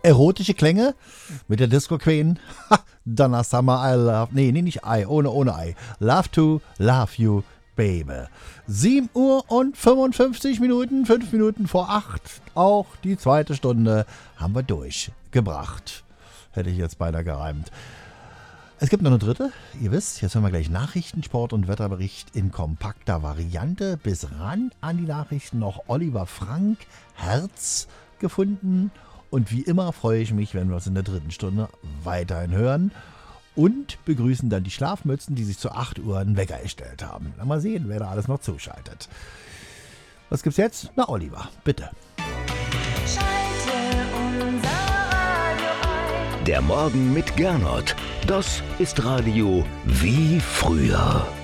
erotische Klänge mit der Disco Queen. Donna Summer, I love, nicht I, ohne I. Love to love you, baby. 7 Uhr und 55 Minuten, 5 Minuten vor 8. Auch die zweite Stunde haben wir durchgebracht. Hätte ich jetzt beinahe gereimt. Es gibt noch eine dritte. Ihr wisst, jetzt hören wir gleich Nachrichten, Sport und Wetterbericht in kompakter Variante. Bis ran an die Nachrichten noch Oliver Frank, Herz gefunden. Und wie immer freue ich mich, wenn wir uns in der dritten Stunde weiterhin hören. Und begrüßen dann die Schlafmützen, die sich zu 8 Uhr einen Wecker erstellt haben. Mal sehen, wer da alles noch zuschaltet. Was gibt's jetzt? Na, Oliver, bitte. Schalte unser Radio ein. Der Morgen mit Gernot. Das ist Radio wie früher.